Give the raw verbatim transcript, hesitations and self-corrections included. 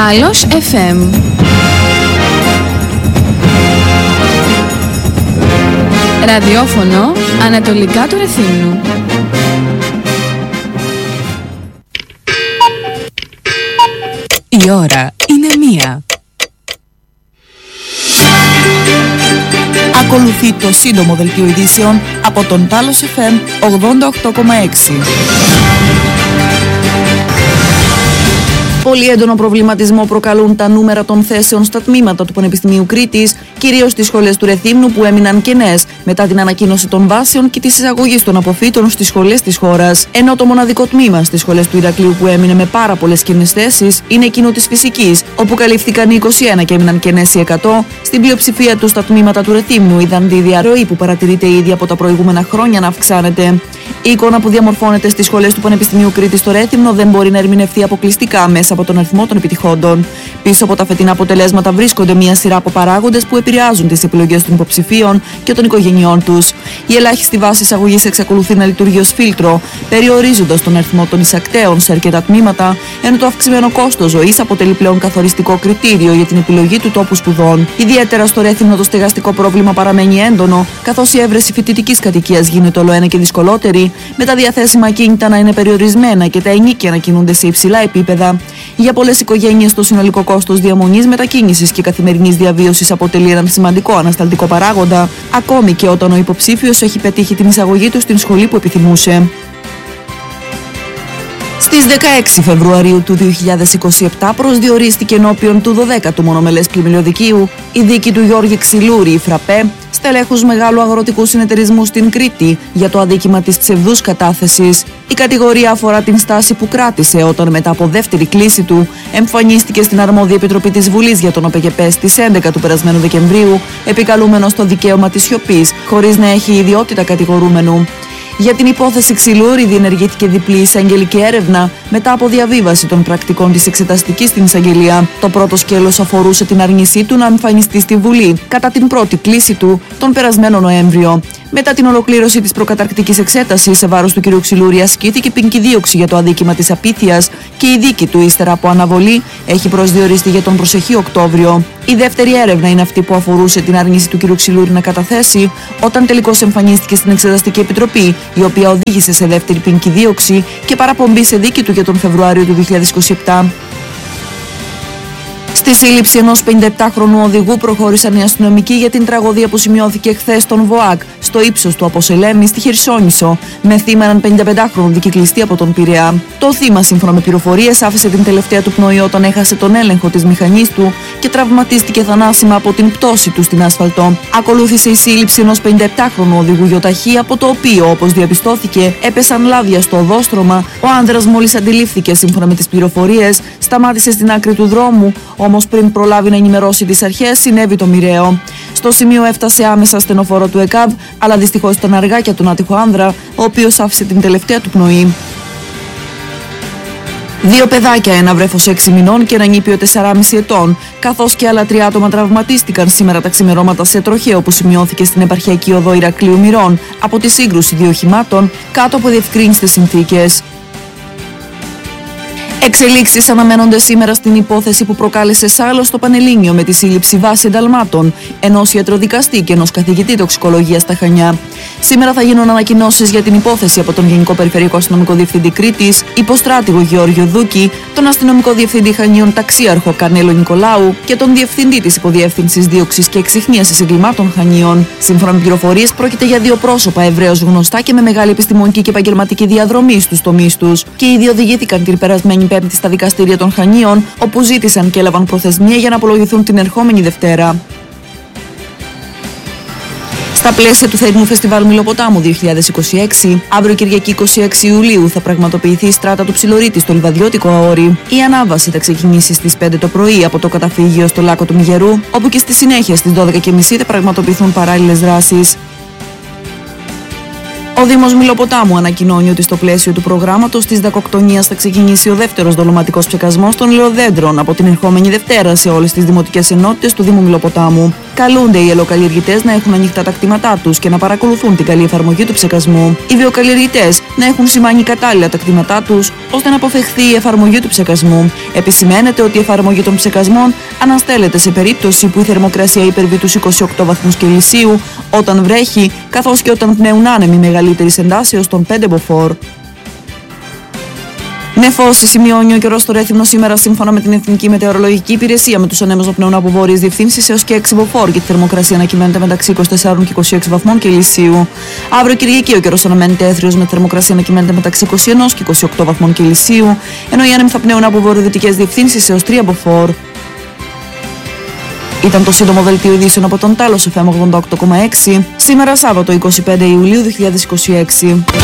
Τάλος εφ εμ. Ραδιόφωνο ανατολικά του Ρεθύμνου. Η ώρα είναι μία. Ακολουθεί το σύντομο δελτίο ειδήσεων από τον Τάλος εφ εμ ογδόντα οκτώ κόμμα έξι. Πολύ έντονο προβληματισμό προκαλούν τα νούμερα των θέσεων στα τμήματα του Πανεπιστημίου Κρήτης, κυρίως στις σχολές του Ρεθύμνου που έμειναν κενές μετά την ανακοίνωση των βάσεων και της εισαγωγής των αποφύτων στις σχολές της χώρας. Ενώ το μοναδικό τμήμα στις σχολές του Ηρακλείου που έμεινε με πάρα πολλές κενές θέσεις είναι εκείνο της φυσικής, όπου καλύφθηκαν οι είκοσι ένα και έμειναν κενές οι εκατό. Στην πλειοψηφία του στα τμήματα του Ρεθύμνου είδαν τη διαρροή που παρατηρείται ήδη από τα προηγούμενα χρόνια να αυξάνεται. Η εικόνα που διαμορφώνεται στις σχολές του Πανεπιστημίου Κρήτης στο Ρέθυμνο δεν μπορεί να ερμηνευτεί αποκλειστικά μέσα από τον αριθμό των επιτυχόντων. Πίσω από τα φετινά αποτελέσματα βρίσκονται μια σειρά από παράγοντες που επηρεάζουν τις επιλογές των υποψηφίων και των οικογενειών τους. Η ελάχιστη βάση εισαγωγής εξακολουθεί να λειτουργεί ως φίλτρο, περιορίζοντας τον αριθμό των εισακτέων σε αρκετά τμήματα, ενώ το αυξημένο κόστος ζωής αποτελεί πλέον καθοριστικό κριτήριο για την επιλογή του τόπου σπουδών. Ιδιαίτερα στο Ρέθυμνο το στεγαστικό πρόβλημα παραμένει έντονο, καθώς η έβρεση φοιτητικής κατοικίας γίνεται όλο ένα και δυσκολότερη, με τα διαθέσιμα ακίνητα να είναι περιορισμένα και τα ενοίκια να κινούνται σε υψηλά επίπεδα. Για πολλές οικογένειες το συνολικό κόστος διαμονής, μετακίνησης και καθημερινής διαβίωσης αποτελεί έναν σημαντικό ανασταλτικό παράγοντα, ακόμη και όταν ο υποψήφιος έχει πετύχει την εισαγωγή του στην σχολή που επιθυμούσε. Στις δεκαέξι Φεβρουαρίου του δύο χιλιάδες είκοσι επτά προσδιορίστηκε ενώπιον του δωδέκατου μονομελές πλημμυριοδικείου η δίκη του Γιώργη Ξυλούρη, η Φραπέ, στελέχους μεγάλου αγροτικού συνεταιρισμού στην Κρήτη για το αδίκημα της ψευδούς κατάθεσης. Η κατηγορία αφορά την στάση που κράτησε όταν μετά από δεύτερη κλήση του εμφανίστηκε στην αρμόδια επιτροπή της Βουλής για τον ΟΠΕΚΕΠΕ στις έντεκα του περασμένου Δεκεμβρίου, επικαλούμενος το δικαίωμα της σιωπής, χωρίς να έχει ιδιότητα κατηγορούμενου. Για την υπόθεση Ξυλούρη διενεργήθηκε διπλή εισαγγελική έρευνα μετά από διαβίβαση των πρακτικών της εξεταστικής στην εισαγγελία. Το πρώτο σκέλος αφορούσε την άρνησή του να εμφανιστεί στη Βουλή κατά την πρώτη κλήση του τον περασμένο Νοέμβριο. Μετά την ολοκλήρωση της προκαταρκτικής εξέτασης σε βάρος του κ. Ξυλούρη ασκήθηκε ποινική δίωξη για το αδίκημα της απίθειας και η δίκη του ύστερα από αναβολή έχει προσδιοριστεί για τον προσεχή Οκτώβριο. Η δεύτερη έρευνα είναι αυτή που αφορούσε την άρνηση του κ. Ξυλούρη να καταθέσει όταν τελικώς εμφανίστηκε στην Εξεταστική Επιτροπή, η οποία οδήγησε σε δεύτερη ποινική δίωξη και παραπομπή σε δίκη του για τον Φεβρουάριο του δύο χιλιάδες είκοσι επτά. Στη σύλληψη ενός πενηνταεπτάχρονου οδηγού προχώρησαν οι αστυνομικοί για την τραγωδία που σημειώθηκε χθες στον ΒΟΑΚ, στο ύψος του Αποσελέμη, στη Χερσόνησο, με θύμα έναν πενηνταπεντάχρονο δικυκλιστή από τον Πειραιά. Το θύμα, σύμφωνα με πληροφορίες, άφησε την τελευταία του πνοή όταν έχασε τον έλεγχο της μηχανής του και τραυματίστηκε θανάσιμα από την πτώση του στην άσφαλτο. Ακολούθησε η σύλληψη ενός πενηνταεπτάχρονου οδηγού γιοταχή, από το οποίο, όπως διαπιστώθηκε, έπεσαν λάδια στο οδόστρωμα. Ο άνδρας, μόλις αντιλήφθηκε, σύμφωνα με τις πληροφορίες, σταμάτησε στην άκρη του δρόμου, όμως πριν προλάβει να ενημερώσει τις αρχές, συνέβη το μοιραίο. Στο σημείο έφτασε άμεσα στενοφόρο του ΕΚΑΒ, αλλά δυστυχώς ήταν αργά για τον άτυχο άνδρα, ο οποίος άφησε την τελευταία του πνοή. Δύο παιδάκια, ένα βρέφος έξι μηνών και ένα νήπιο τεσσεράμισι ετών, καθώς και άλλα τρία άτομα τραυματίστηκαν σήμερα τα ξημερώματα σε τροχαίο που σημειώθηκε στην επαρχιακή οδό Ηρακλείου Μυρών από τη σύγκρουση δύο οχημάτων κάτω από διευκρίνιστες συνθήκες. Εξελίξεις αναμένονται σήμερα στην υπόθεση που προκάλεσε σάλο στο Πανελλήνιο με τη σύλληψη βάση ενταλμάτων ενός ιατροδικαστή και ενός καθηγητή τοξικολογίας στα Χανιά. Σήμερα θα γίνουν ανακοινώσεις για την υπόθεση από τον Γενικό Περιφερειακό Αστυνομικό Διευθυντή Κρήτης, υποστράτηγο Γεώργιο Δούκη, τον Αστυνομικό Διευθυντή Χανίων Ταξίαρχο Κανέλο Νικολάου και τον Διευθυντή της Υποδιεύθυνσης Δίωξης και Εξιχνίασης Εγκλημάτων Χανίων. Σύμφωνα με πληροφορίες, πρόκειται για δύο πρόσωπα ευρέως γνωστά και με μεγάλη επιστημονική και επαγγελματική διαδρομή στους τομείς τους, και ήδη οδηγήθηκαν την περασμένη Πέμπτη στα δικαστήρια των Χανίων, όπου ζήτησαν και έλαβαν προθεσμία για να απολογηθούν την ερχόμενη Δευτέρα. Στα πλαίσια του Θερινού Φεστιβάλ Μυλοποτάμου δύο χιλιάδες είκοσι έξι, αύριο Κυριακή είκοσι έξι Ιουλίου θα πραγματοποιηθεί η στράτα του Ψιλορίτη στο Λιβαδιώτικο Αόρι. Η ανάβαση θα ξεκινήσει στις πέντε το πρωί από το καταφύγιο στο Λάκκο του Μηγερού, όπου και στη συνέχεια στις δώδεκα και μισή θα πραγματοποιηθούν παράλληλες δράσεις. Ο Δήμος Μιλοποτάμου ανακοινώνει ότι στο πλαίσιο του προγράμματος της δακοκτονίας θα ξεκινήσει ο δεύτερος δολωματικός ψεκασμός των λεωδέντρων από την ερχόμενη Δευτέρα σε όλες τις δημοτικές ενότητες του Δήμου Μιλοποτάμου. Καλούνται οι ελαιοκαλλιεργητές να έχουν ανοιχτά τα κτήματά τους και να παρακολουθούν την καλή εφαρμογή του ψεκασμού. Οι βιοκαλλιεργητές να έχουν σημάνει κατάλληλα τα κτήματά τους ώστε να αποφευχθεί η εφαρμογή του ψεκασμού. Επισημαίνεται ότι η εφαρμογή των ψεκασμών αναστέλλεται σε περίπτωση που η θερμοκρασία υπερβεί τους είκοσι οκτώ βαθμούς Κελσίου, όταν βρέχει, καθώς και όταν πνέουν άνεμοι μεγαλύτερης εντάσεως των πέντε μποφόρ. Νεφώσει σημειώνει ο καιρός στο Ρέθυμνο σήμερα σύμφωνα με την Εθνική Μετεωρολογική Υπηρεσία, με τους ανέμους να πνέουν από βόρειες διευθύνσεις έως και έξι μποφόρ και τη θερμοκρασία να κυμαίνεται μεταξύ είκοσι τεσσάρων και είκοσι έξι βαθμών Κελσίου. Αύριο Κυριακή ο καιρός αναμένεται έθριος με θερμοκρασία να κυμαίνεται μεταξύ είκοσι ένα και είκοσι οκτώ βαθμών Κελσίου, ενώ οι άνεμοι θα πνέουν από βορειοδυτικές διευθύνσεις έως τρία μποφόρ. Ήταν το σύντομο δελτίο ειδήσεων από τον Τάλος εφ εμ ογδόντα οκτώ κόμμα έξι, σήμερα Σάββατο εικοστή πέμπτη Ιουλίου δύο χιλιάδες είκοσι έξι.